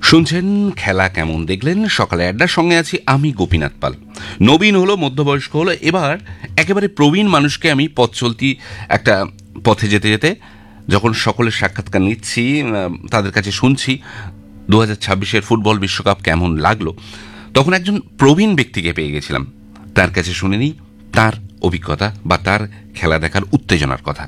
শুনছেন খেলা কেমন দেখলেন সকালে আড্ডার সঙ্গে আছি আমি গোপীনাথ পাল। নবীন হলো, মধ্যবয়স্ক হলো, এবার একেবারে প্রবীণ মানুষকে আমি পথ চলতি একটা পথে যেতে যেতে যখন সকলের সাক্ষাৎকার নিচ্ছি, তাদের কাছে শুনছি 2026-এর ফুটবল বিশ্বকাপ কেমন লাগলো, তখন একজন প্রবীণ ব্যক্তিকে পেয়ে গেছিলাম। তার কাছে শুনে নিই তার অভিজ্ঞতা বা তার খেলা দেখার উত্তেজনার কথা।